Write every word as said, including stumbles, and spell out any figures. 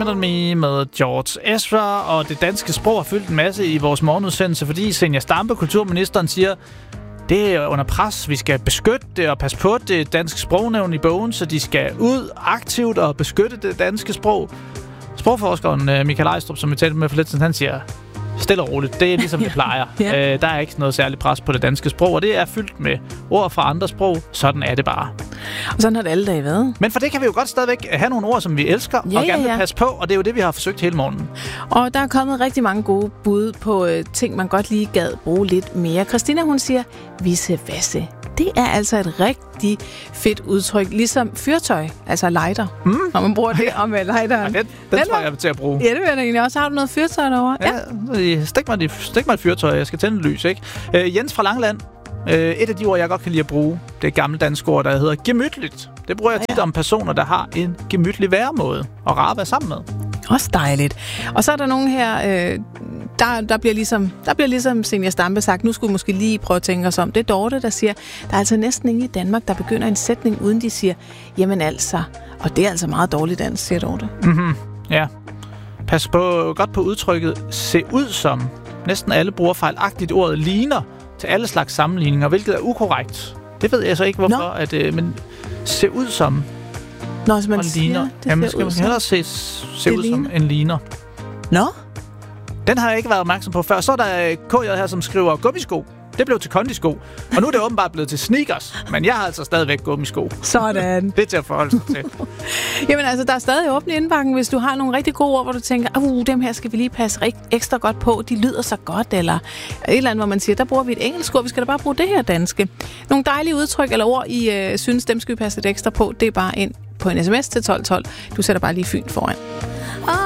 Me med George Ezra, og det danske sprog har fyldt en masse i vores morgenudsendelse, fordi Zenia Stampe, kulturministeren, siger, det er under pres. Vi skal beskytte det og passe på det danske sprognævn i bogen, så de skal ud aktivt og beskytte det danske sprog. Sprogforskeren Michael Ejstrup, som vi talte med for lidt siden, han siger, stille og roligt, det er ligesom det plejer. ja. øh, der er ikke noget særligt pres på det danske sprog, og det er fyldt med ord fra andre sprog. Sådan er det bare. Og sådan har det alle dage været. Men for det kan vi jo godt stadigvæk have nogle ord, som vi elsker ja, og gerne vil ja. passe på, og det er jo det, vi har forsøgt hele morgenen. Og der er kommet rigtig mange gode bud på øh, ting, man godt lige gad bruge lidt mere. Christina, hun siger, visse vasse. Det er altså et rigtig fedt udtryk, ligesom fyrtøj, altså lighter. Mm. Når man bruger det om lighteren. Ja, den den, den tror jeg, jeg vil til at bruge. Ja, det vil jeg egentlig også. Har du noget fyrtøj derovre? Ja, ja. Stik, mig, stik mig et fyrtøj, jeg skal tænde lys, ikke? Øh, Jens fra Langland. Øh, et af de ord, jeg godt kan lide at bruge, det er et gammelt dansk ord, der hedder gemytligt. Det bruger jeg tit ja, ja. om personer, der har en gemytlig væremåde og rar at være sammen med. Også dejligt. Og så er der nogen her, øh, der, der bliver ligesom, der bliver ligesom Zenia Stampe sagt, nu skulle vi måske lige prøve at tænke os om. Det er Dorte, der siger, der er altså næsten ingen i Danmark, der begynder en sætning, uden de siger, jamen altså. Og det er altså meget dårligt dansk, siger Dorte. Mhm, ja. Pas på, godt på udtrykket, se ud som. Næsten alle bruger fejlagtigt ordet ligner til alle slags sammenligninger, hvilket er ukorrekt. Det ved jeg så ikke, hvorfor, at, øh, men se ud som. Nå, så man siger, ligner. det Jamen, ser skal ud man som. hellere se, se ud ligner. som en ligner. Nå? Den har jeg ikke været opmærksom på før. Så er der K J her, som skriver gummisko. Det blev til kondisko. Og nu er det åbenbart blevet til sneakers. Men jeg har altså stadigvæk gummisko. Sådan. Det er til at forholde sig til. Jamen altså, der er stadig åbent i indbakken, hvis du har nogle rigtig gode ord, hvor du tænker, uh, dem her skal vi lige passe rigt- ekstra godt på. De lyder så godt, eller et eller andet, hvor man siger, der bruger vi et engelsk ord, vi skal da bare bruge det her danske. Nogle dejlige udtryk eller ord, I øh, synes, dem skal vi passe lidt ekstra på. Det er bare ind på en sms til tolv tolv. Du sætter bare lige Fyn foran.